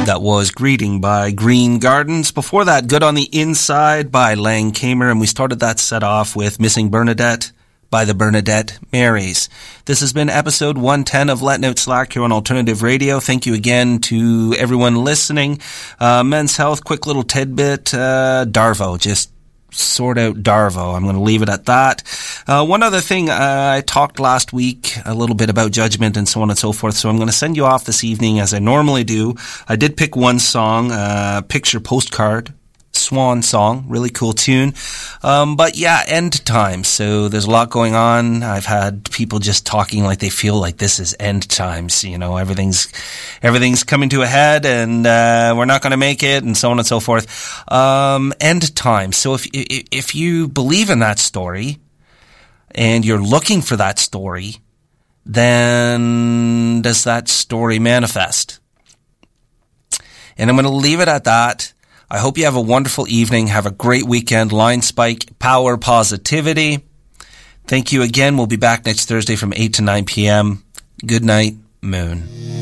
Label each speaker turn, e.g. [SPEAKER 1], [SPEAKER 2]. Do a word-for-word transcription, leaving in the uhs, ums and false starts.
[SPEAKER 1] That was Greeting by Green Gardens. Before that, Good on the Inside by Lang Kamer, and we started that set off with Missing Bernadette by the Bernadette Marys. This has been episode one ten of Letting Out Slack here on Alternative Radio. Thank you again to everyone listening. Uh, Men's Health, quick little tidbit, uh, Darvo, just sort out Darvo. I'm going to leave it at that. Uh, one other thing, uh, I talked last week a little bit about judgment and so on and so forth, so I'm going to send you off this evening as I normally do. I did pick one song, uh, Picture Postcard, Swan Song, really cool tune. Um, but yeah, end times. So there's a lot going on. I've had people just talking like they feel like this is end times. You know, everything's, everything's coming to a head and, uh, we're not going to make it and so on and so forth. Um, end times. So if, if you believe in that story and you're looking for that story, then does that story manifest? And I'm going to leave it at that. I hope you have a wonderful evening. Have a great weekend. Line Spike, power positivity. Thank you again. We'll be back next Thursday from eight to nine p.m. Good night, Moon.